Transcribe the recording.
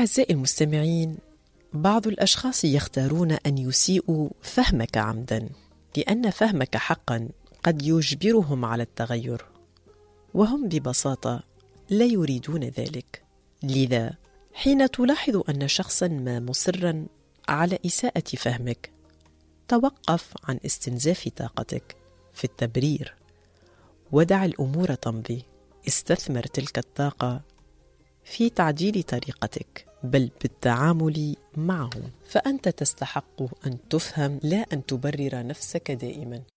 أعزائي المستمعين، بعض الأشخاص يختارون أن يسيئوا فهمك عمدا، لأن فهمك حقا قد يجبرهم على التغير، وهم ببساطة لا يريدون ذلك. لذا حين تلاحظ أن شخصا ما مصرا على إساءة فهمك، توقف عن استنزاف طاقتك في التبرير ودع الأمور تمضي. استثمر تلك الطاقة في تعديل طريقتك، بل بالتعامل معه، فأنت تستحق أن تفهم لا أن تبرر نفسك دائما.